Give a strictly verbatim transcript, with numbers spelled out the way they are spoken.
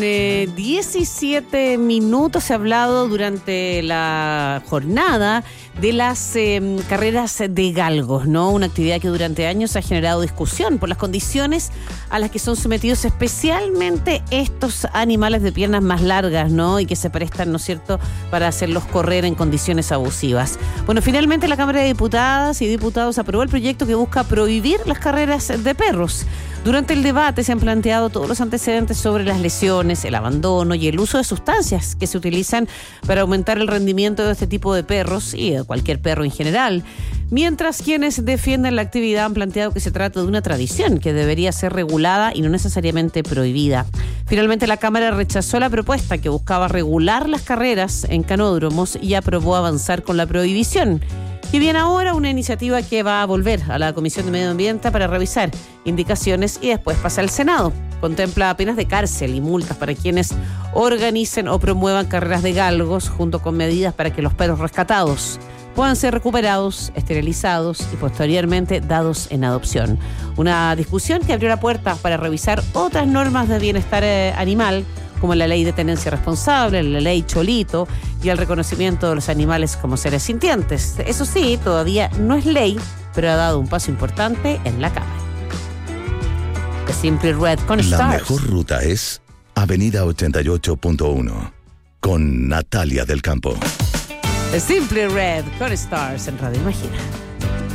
Eh, diecisiete minutos se ha hablado durante la jornada de las eh, carreras de galgos, ¿no? Una actividad que durante años ha generado discusión por las condiciones a las que son sometidos especialmente estos animales de piernas más largas, ¿no? Y que se prestan, ¿no es cierto?, para hacerlos correr en condiciones abusivas. Bueno, finalmente la Cámara de Diputadas y Diputados aprobó el proyecto que busca prohibir las carreras de perros. Durante el debate se han planteado todos los antecedentes sobre las lesiones, el abandono y el uso de sustancias que se utilizan para aumentar el rendimiento de este tipo de perros y de cualquier perro en general. Mientras quienes defienden la actividad han planteado que se trata de una tradición que debería ser regulada y no necesariamente prohibida. Finalmente la Cámara rechazó la propuesta que buscaba regular las carreras en canódromos y aprobó avanzar con la prohibición. Y bien, ahora una iniciativa que va a volver a la Comisión de Medio Ambiente para revisar indicaciones y después pasa al Senado. Contempla penas de cárcel y multas para quienes organicen o promuevan carreras de galgos, junto con medidas para que los perros rescatados puedan ser recuperados, esterilizados y posteriormente dados en adopción. Una discusión que abrió la puerta para revisar otras normas de bienestar eh, animal, como la ley de tenencia responsable, la ley Cholito y el reconocimiento de los animales como seres sintientes. Eso sí, todavía no es ley, pero ha dado un paso importante en la Cámara. The Simply Red con La Stars. mejor ruta es Avenida ochenta y ocho punto uno con Natalia del Campo. The Simply Red con Stars en Radio Imagina.